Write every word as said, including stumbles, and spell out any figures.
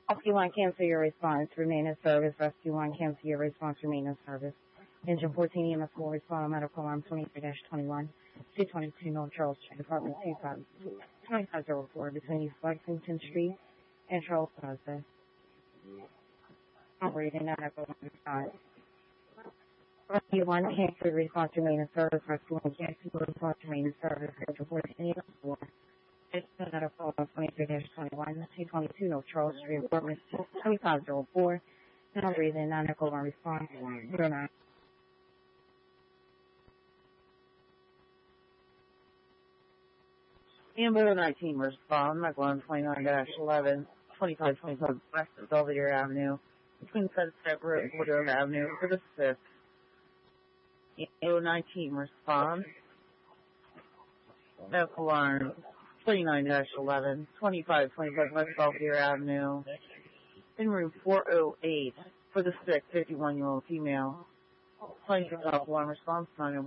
Rescue one, cancel your response. Remain in service. Rescue one, cancel your response. Remain in service. Engine fourteen E M S will respond on medical alarm twenty-three dash twenty-one, two twenty-two North Charles Street, Department twenty-five oh four, between East Lexington Street and Charles Plaza. Operating at medical alarm response. Rescue one, cancel your response. Remain in service. Rescue one, cancel your response. Remain in service. Engine fourteen E M S will It's medical alarm twenty-three dash twenty-one, two twenty-two North Charles Street, Department twenty-five oh four. Now breathing, medical alarm response. Zero nine. Amber nineteen respond, medical alarm twenty-nine dash eleven, twenty-five twenty-five West of Belvedere Avenue, between Sunset Road and Woodrow Avenue for the fifth. Amber nineteen respond, medical alarm twenty-nine dash eleven, twenty-five twenty-five West Belvedere Avenue, in room four oh eight for the sick fifty-one-year-old female. Claims of alarm response nine